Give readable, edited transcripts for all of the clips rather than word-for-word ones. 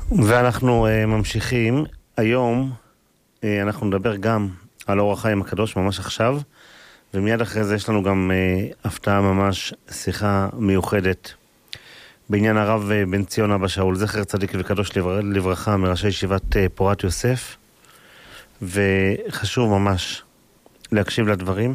ואנחנו ממשיכים. היום אנחנו נדבר גם על אור החיים הקדוש ממש עכשיו, ומיד אחרי זה יש לנו גם הפתעה ממש, שיחה מיוחדת בעניין הרב בן ציון אבא שאול, זכר צדיק וקדוש לברכה, מראשי ישיבת פורת יוסף, וחשוב ממש להקשיב לדברים.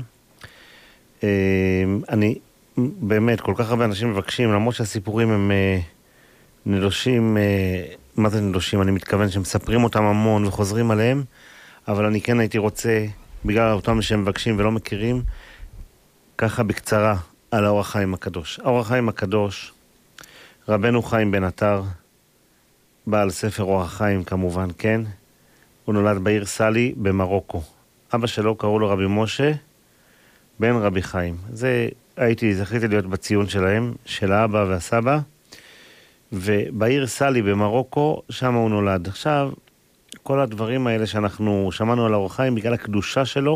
אני באמת, כל כך הרבה אנשים מבקשים, למרות שהסיפורים הם נדושים, מה זה נדושים? אני מתכוון שמספרים אותם המון וחוזרים עליהם, אבל אני כן הייתי רוצה, בגלל אותם שהם מבקשים ולא מכירים, ככה בקצרה על האור החיים הקדוש. האור החיים הקדוש, רבנו חיים בן עטר, בעל ספר אור החיים כמובן, כן? הוא נולד בעיר סאלי במרוקו. אבא שלו קראו לו רבי משה בן רבי חיים. זכיתי להיות בציון שלהם, של האבא והסבא, ובעיר סאלי במרוקו, שם הוא נולד. עכשיו, כל הדברים האלה שאנחנו שמענו על האור החיים בגלל הקדושה שלו,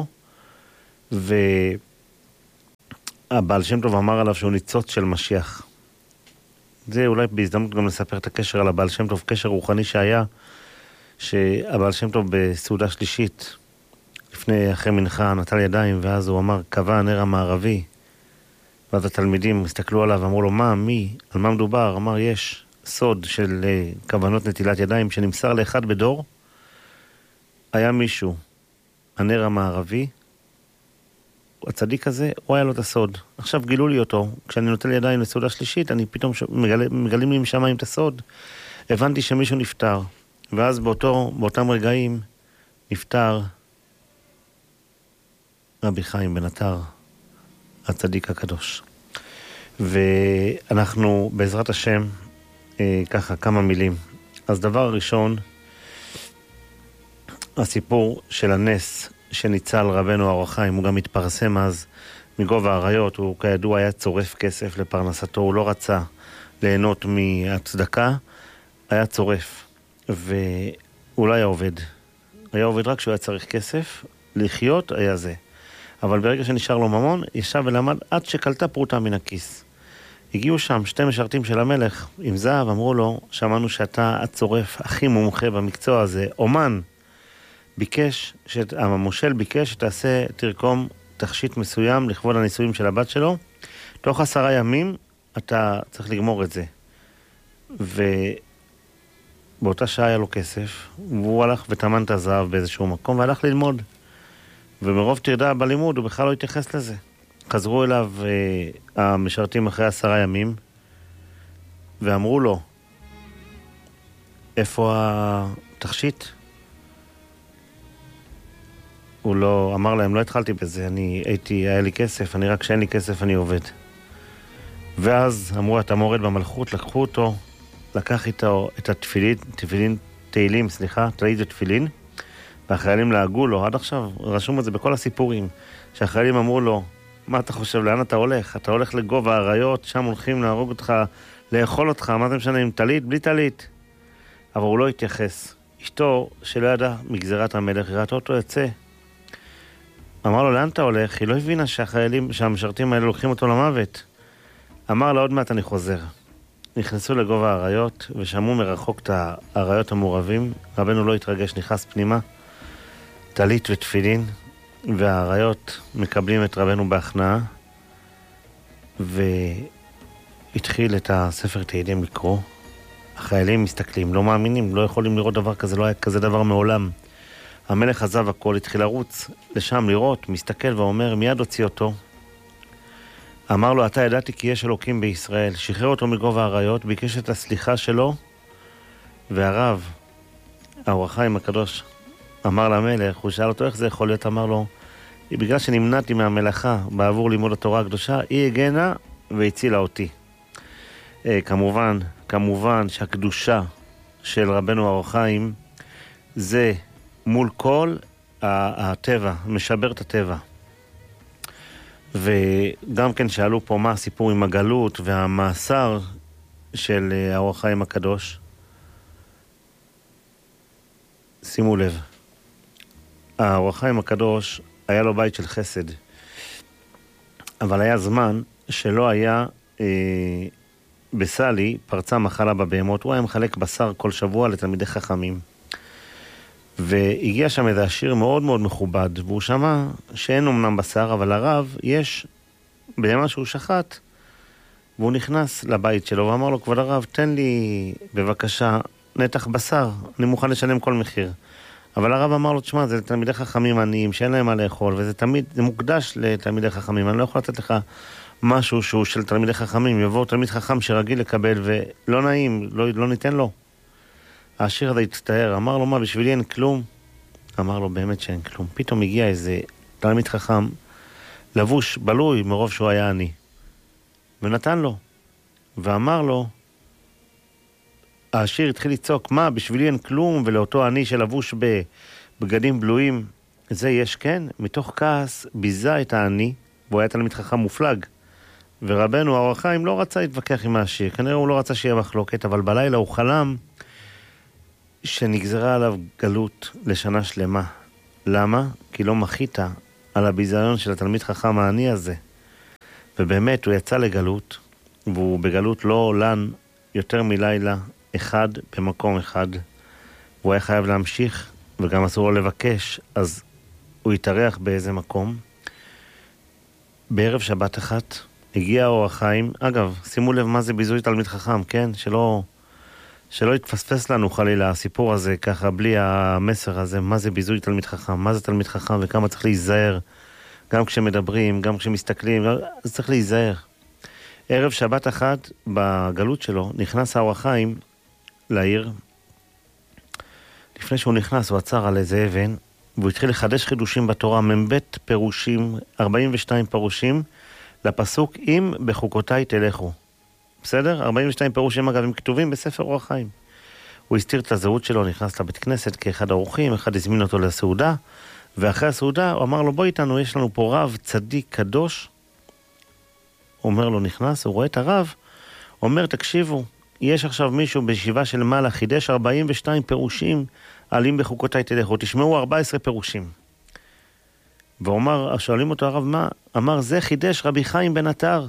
והבעל שם טוב אמר עליו שהוא ניצוץ של משיח. זה אולי בהזדמנות גם לספר את הקשר על הבעל שם טוב, קשר רוחני שהיה, שהבעל שם טוב בסעודה שלישית, אחרי מנחה, נטל ידיים, ואז הוא אמר, קבע הנר המערבי, ואז התלמידים הסתכלו עליו ואמרו לו, מי? על מה מדובר? אמר, יש סוד של כוונות נטילת ידיים שנמסר לאחד בדור. היה מישהו, הנר המערבי, הצדיק הזה, הוא היה לו את הסוד. עכשיו גילו לי אותו, כשאני נוטל ידיים לסעודה שלישית, אני פתאום מגלים לי משמיים את הסוד. הבנתי שמישהו נפטר, ואז באותם רגעים נפטר רבי חיים בן עטר, הצדיק הקדוש. ואנחנו בעזרת השם, ככה כמה מילים. אז דבר ראשון, הסיפור של הנס שניצל רבנו אור החיים, הוא גם התפרסם אז מגובה האריות, הוא כידוע היה צורף כסף לפרנסתו, הוא לא רצה ליהנות מהצדקה, היה צורף, והוא לא היה עובד. היה עובד רק כשהוא היה צריך כסף, לחיות היה זה. אבל ברגע שנשאר לו ממון, ישב ולמד עד שקלטה פרוטה מן הכיס. הגיעו שם שתי משרתים של המלך עם זהב, אמרו לו, שמענו שאתה הצורף הכי מומחה במקצוע הזה, אומן. המושל ביקש תרקום תכשיט מסוים לכבוד הנישואים של הבת שלו, תוך 10 ימים אתה צריך לגמור את זה. ובאותה שעה היה לו כסף, והוא הלך ותמן את הזהב באיזשהו מקום, והלך ללמוד. ומרוב תרדה בלימוד הוא בכלל לא התייחס לזה. חזרו אליו המשרתים אחרי 10 ימים, ואמרו לו, איפה התכשיט? הוא לא, אמר להם, לא התחלתי בזה, היה לי כסף, רק כשאין לי כסף אני עובד. ואז אמרו, אתה מורד במלכות, לקחו אותו, לקח איתו את תהילים, תלית ותפילין, והחיילים להגו לו, עד עכשיו רשום את זה בכל הסיפורים, שהחיילים אמרו לו, מה אתה חושב, לאן אתה הולך? אתה הולך לגובה האריות, שם הולכים להרוג אותך, לאכול אותך, מה זה משנה עם תלית? בלי תלית. אבל הוא לא התייחס. אשתו שלא ידע מגזרת המלך, ראתה אותו יצא. אמר לו, לאן אתה הולך? היא לא הבינה שהמשרתים האלה לוקחים אותו למוות. אמר לה, עוד מעט אני חוזר. נכנסו לגובה האריות ושמעו מרחוק את האריות המעורבים. רבנו לא התרגש, נכנס פנימה, תלית ותפילין, והאריות מקבלים את רבנו בהכנעה, והתחיל את הספר תהילים לקרוא. החיילים מסתכלים, לא מאמינים, לא יכולים לראות דבר כזה, לא היה כזה דבר מעולם. המלך עזב הכל, התחיל לרוץ לשם לראות, מסתכל ואומר, מיד הוציא אותו. אמר לו, אתה ידעתי כי יש אלוקים בישראל. שחרר אותו מגובה האריות, ביקש את הסליחה שלו, והרב, האור החיים הקדוש, אמר למלך, הוא שאל אותו איך זה יכול להיות, אמר לו, בגלל שנמנעתי מהמלאכה בעבור לימוד התורה הקדושה, היא הגנה והצילה אותי. כמובן שהקדושה של רבנו האור החיים זה מול כל הטבע, משבר את הטבע. וגם כן שאלו פה מה הסיפור עם הגלות והמאסר של האור החיים הקדוש. שימו לב, האור החיים הקדוש היה לו בית של חסד, אבל היה זמן שלא היה בסלי פרצה מחלה בבהמות, הוא היה מחלק בשר כל שבוע לתלמידי חכמים. והגיע שם איזה עשיר מאוד מאוד מכובד, והוא שמע שאין אמנם בשר, אבל הרב יש בהמה שהוא שחט, והוא נכנס לבית שלו ואמר לו, כבוד הרב, תן לי בבקשה נתח בשר, אני מוכן לשלם כל מחיר. אבל הרב אמר לו, תשמע, זה תלמידי חכמים עניים שאין להם מה לאכול, וזה תמיד, זה מוקדש לתלמידי חכמים, אני לא יכול לתת לך משהו שהוא של תלמידי חכמים, יבוא תלמיד חכם שרגיל לקבל ולא נעים, לא ניתן לו. העשיר הזה הצטער, אמר לו, מה, בשבילי אין כלום? אמר לו, באמת שאין כלום. פתאום הגיע איזה תלמיד חכם, לבוש, בלוי, מרוב שהוא היה עני. ונתן לו, ואמר לו, העשיר התחיל לצעוק, מה, בשבילי אין כלום, ולאותו עני שלבוש בבגדים בלויים, זה יש כן? מתוך כעס ביזה את העני, והוא היה תלמיד חכם מופלג. ורבנו האור החיים לא רצה להתווכח עם העשיר, כנראה הוא לא רצה שיהיה מחלוקת, אבל בלילה הוא חלם שנגזרה עליו גלות לשנה שלמה. למה? כי לא מחית על הביזיון של התלמיד חכם העני הזה. ובאמת הוא יצא לגלות, והוא בגלות לא לן יותר מלילה אחד במקום אחד. והוא היה חייב להמשיך, וגם אסור לו לבקש, אז הוא התארח באיזה מקום. בערב שבת אחת הגיע האור החיים, אגב, שימו לב מה זה ביזוי תלמיד חכם, כן? שלא יתפספס לנו חלילה הסיפור הזה ככה, בלי המסר הזה, מה זה ביזוי תלמיד חכם, מה זה תלמיד חכם וכמה צריך להיזהר, גם כשמדברים, גם כשמסתכלים, אז צריך להיזהר. ערב שבת אחת בגלות שלו נכנס האור החיים לעיר. לפני שהוא נכנס הוא עצר על איזה אבן, והוא התחיל לחדש חידושים בתורה, מבית פירושים, 42 פירושים, לפסוק אם בחוקותיי תלכו. בסדר? 42 פירושים אגב הם כתובים בספר אור החיים. הוא הסתיר את הזהות שלו, נכנס לבית כנסת כאחד האורחים, אחד הזמין אותו לסעודה, ואחרי הסעודה הוא אמר לו, בוא איתנו, יש לנו פה רב צדיק קדוש. הוא אומר לו, נכנס, הוא רואה את הרב, אומר, תקשיבו, יש עכשיו מישהו בישיבה של מעלה, חידש 42 פירושים, על אם בחוקותיי תלכו, תשמעו 14 פירושים. ואומר, שואלים אותו הרב, מה? אמר, זה חידש רבי חיים בן עטר.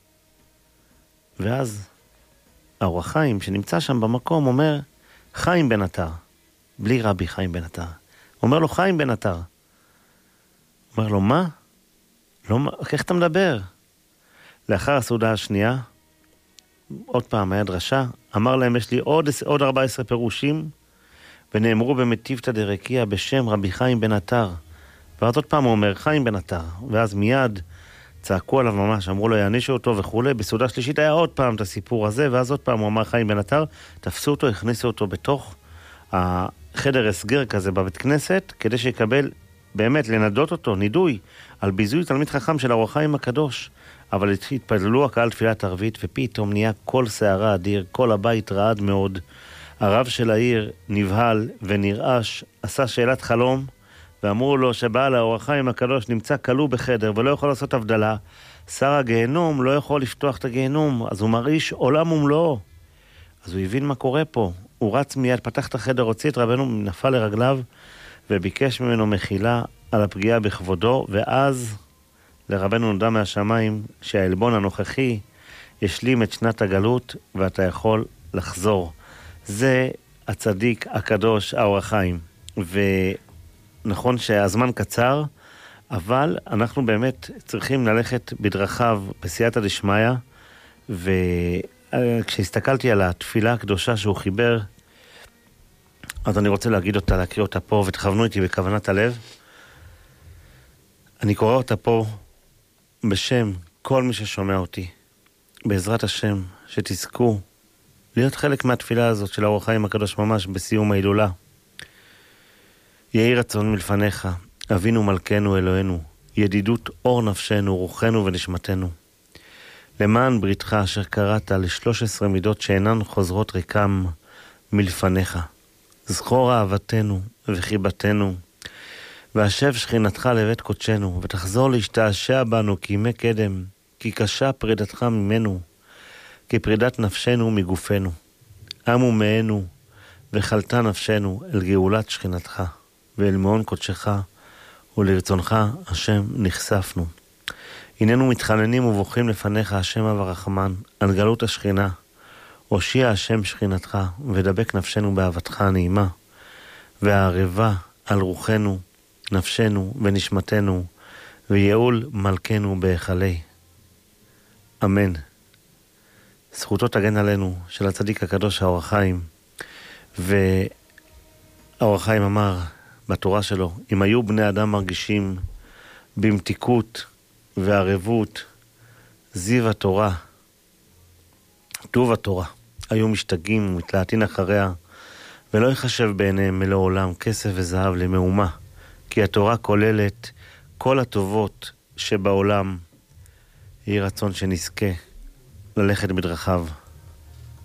ואז האור החיים שנמצא שם במקום אומר, חיים בן עטר, בלי רבי חיים בן עטר. אומר לו, חיים בן עטר. אומר לו, מה? לא, איך אתה מדבר? לאחר הסעודה השנייה, עוד פעם היה דרשה, אמר להם, יש לי עוד 14 פירושים, ונאמרו במטיבתא דרקיע בשם רבי חיים בן עטר. ואז עוד פעם הוא אומר, חיים בן עטר. ואז מיד צעקו עליו ממש, אמרו לו, יענישו אותו וכו'. בסעודה שלישית היה עוד פעם את הסיפור הזה, ואז עוד פעם הוא אמר חיים בן עטר, תפסו אותו, הכניסו אותו בתוך החדר הסגר כזה בבית כנסת, כדי שיקבל באמת לנדות אותו, נידוי, על ביזוי תלמיד חכם של האור החיים הקדוש. אבל התפללו הקהל תפילת ערבית, ופתאום נהיה כל שערה אדיר, כל הבית רעד מאוד. הרב של העיר נבהל ונרעש, עשה שאלת חלום, ואמרו לו שבעל האור החיים הקדוש נמצא כלוא בחדר ולא יכול לעשות הבדלה. שר הגיהנום לא יכול לפתוח את הגיהנום, אז הוא מרעיש עולם ומלואו. אז הוא הבין מה קורה פה. הוא רץ מיד, פתח את החדר, הוציא את רבנו, נפל לרגליו, וביקש ממנו מחילה על הפגיעה בכבודו, ואז לרבנו נודע מהשמיים שהעלבון הנוכחי ישלים את שנת הגלות, ואתה יכול לחזור. זה הצדיק הקדוש האור החיים. ונכון שהזמן קצר, אבל אנחנו באמת צריכים ללכת בדרכיו בסייעתא דשמיא, וכשהסתכלתי על התפילה הקדושה שהוא חיבר, אז אני רוצה להקריא אותה פה, ותכוונו איתי בכוונת הלב. אני קורא אותה פה בשם כל מי ששומע אותי, בעזרת השם, שתזכו להיות חלק מהתפילה הזאת של האור החיים הקדוש ממש בסיום ההילולה. יהי רצון מלפניך, אבינו מלכנו אלוהינו, ידידות אור נפשנו, רוחנו ונשמתנו. למען בריתך אשר קראת ל13 מידות שאינן חוזרות ריקם מלפניך. זכור אהבתנו וחיבתנו, והשב שכינתך לבית קודשנו, ותחזור להשתעשע בנו כימי קדם, כי קשה פרידתך ממנו, כי פרידת נפשנו מגופנו. עמו מאנו, וחלתה נפשנו אל גאולת שכינתך, ואל מעון קודשך, ולרצונך השם נחשפנו. הננו מתחננים ובוכים לפניך השם אב הרחמן, על גלות השכינה, הושיע השם שכינתך, ודבק נפשנו באהבתך הנעימה, והערבה על רוחנו, נפשנו ונשמתנו, וייעול מלכנו בהיכלי. אמן. זכותו תגן עלינו, של הצדיק הקדוש האור החיים. והאור החיים אמר בתורה שלו, אם היו בני אדם מרגישים במתיקות וערבות, זיו התורה, טוב התורה, היו משתגעים ומתלהטין אחריה, ולא יחשב בעיניהם מלוא עולם כסף וזהב למאומה, כי התורה כוללת כל הטובות שבעולם. יהי רצון שנזכה ללכת בדרכיו.